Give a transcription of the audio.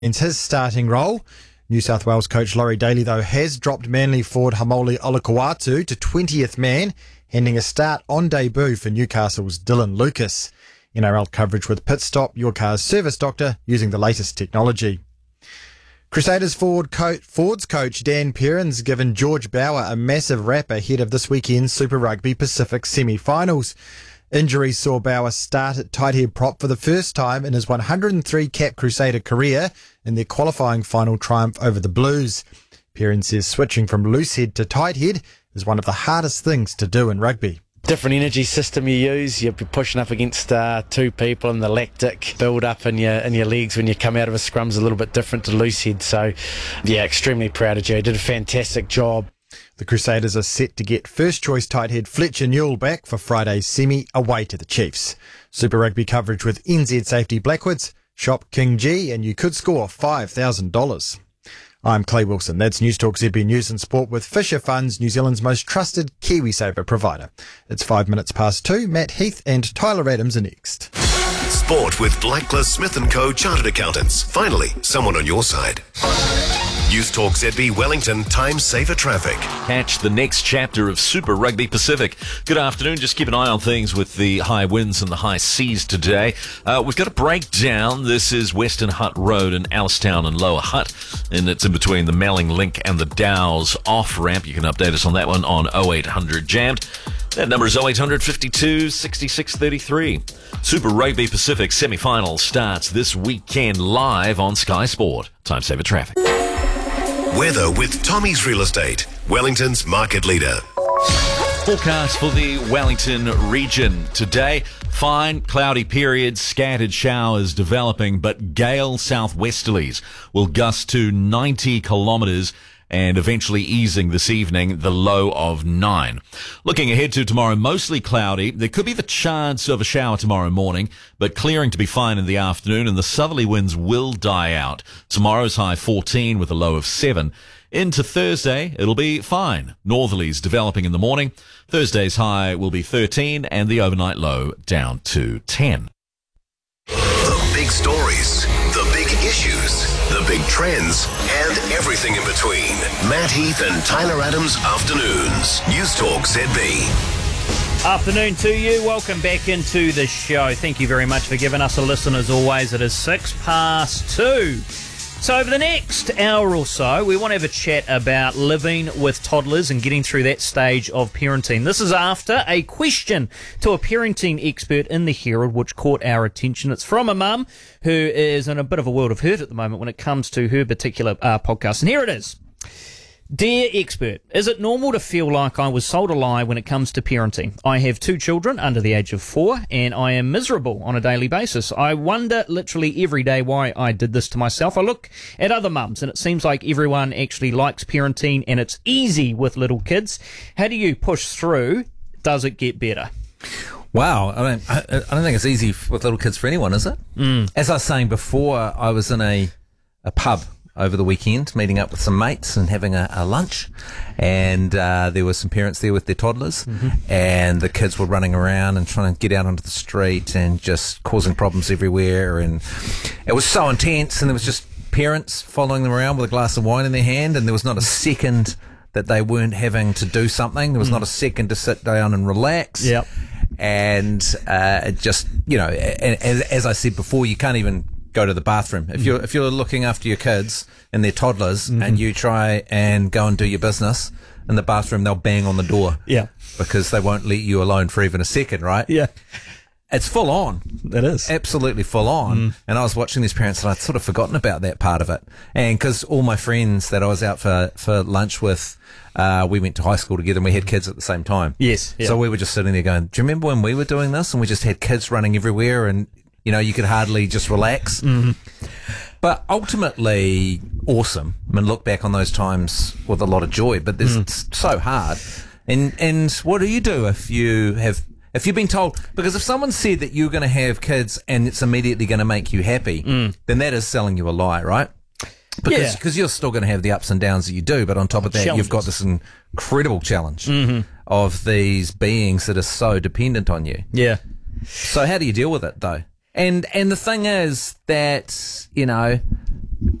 his starting role. New South Wales coach Laurie Daly, though, has dropped Manly forward Haumole Olakau'atu to 20th man, handing a start on debut for Newcastle's Dylan Lucas. NRL coverage with Pit Stop, your car's service doctor, using the latest technology. Crusaders Fords coach Dan Perrin's given George Bower a massive rap ahead of this weekend's Super Rugby Pacific semi-finals. Injuries saw Bower start at tight head prop for the first time in his 103-cap Crusader career in their qualifying final triumph over the Blues. Perrin says switching from loose head to tight head is one of the hardest things to do in rugby. Different energy system you use. You'll be pushing up against two people, and the lactic build up in your legs when you come out of a scrum's a little bit different to loose head. So, yeah, extremely proud of Joe. Did a fantastic job. The Crusaders are set to get first choice tight head Fletcher Newell back for Friday's semi away to the Chiefs. Super Rugby coverage with NZ Safety Blackwoods. Shop King G and you could score $5,000. I'm Clay Wilson. That's News Talk ZB News and Sport with Fisher Funds, New Zealand's most trusted KiwiSaver provider. It's 2:05. Matt Heath and Tyler Adams are next. Sport with Blacklist Smith & Co. Chartered Accountants. Finally, someone on your side. News Talk ZB Wellington Time Saver Traffic. Catch the next chapter of Super Rugby Pacific. Good afternoon. Just keep an eye on things with the high winds and the high seas today. We've got a breakdown. This is Western Hutt Road in Alistown and Lower Hutt, and it's in between the Melling Link and the Dow's off-ramp. You can update us on that one on 0800 Jammed. That number is 0800 52 66 33. Super Rugby Pacific semi-final starts this weekend live on Sky Sport. Time Saver Traffic. Weather with Tommy's Real Estate, Wellington's market leader. Forecast for the Wellington region today. Fine, cloudy periods, scattered showers developing, but gale southwesterlies will gust to 90 kilometres and eventually easing this evening, the low of 9. Looking ahead to tomorrow, mostly cloudy. There could be the chance of a shower tomorrow morning, but clearing to be fine in the afternoon, and the southerly winds will die out. Tomorrow's high 14 with a low of 7. Into Thursday, it'll be fine. Northerlies developing in the morning. Thursday's high will be 13 and the overnight low down to 10. The big stories, the big issues, the big trends, and everything in between. Matt Heath and Tyler Adams Afternoons. News Talk ZB. Afternoon to you. Welcome back into the show. Thank you very much for giving us a listen as always. It is 2:06. So over the next hour or so, we want to have a chat about living with toddlers and getting through that stage of parenting. This is after a question to a parenting expert in the Herald, which caught our attention. It's from a mum who is in a bit of a world of hurt at the moment when it comes to her particular podcast. And here it is. Dear expert, is it normal to feel like I was sold a lie when it comes to parenting? I have 2 children under the age of 4 and I am miserable on a daily basis. I wonder literally every day why I did this to myself. I look at other mums and it seems like everyone actually likes parenting and it's easy with little kids. How do you push through? Does it get better? Wow, I don't think it's easy with little kids for anyone, is it? As I was saying before, I was in a pub over the weekend, meeting up with some mates and having a lunch, and there were some parents there with their toddlers, and the kids were running around and trying to get out onto the street and just causing problems everywhere, and it was so intense, and there was just parents following them around with a glass of wine in their hand, and there was not a second that they weren't having to do something. There was not a second to sit down and relax. Yep. And it just, you know, as I said before, you can't even go to the bathroom. If you're looking after your kids and their toddlers and you try and go and do your business in the bathroom, they'll bang on the door. Yeah. Because they won't let you alone for even a second, right? Yeah. It's full on. It is. Absolutely full on. And I was watching these parents and I'd sort of forgotten about that part of it. And because all my friends that I was out for lunch with, we went to high school together and we had kids at the same time. Yes. Yeah. So we were just sitting there going, do you remember when we were doing this and we just had kids running everywhere and, you know, you could hardly just relax. But ultimately, awesome. I mean, look back on those times with a lot of joy, but it's so hard. And what do you do if you've been told, because if someone said that you're going to have kids and it's immediately going to make you happy, then that is selling you a lie, right? Because you're still going to have the ups and downs that you do, but on top of that, you've got this incredible challenge of these beings that are so dependent on you. Yeah. So how do you deal with it, though? And the thing is that, you know,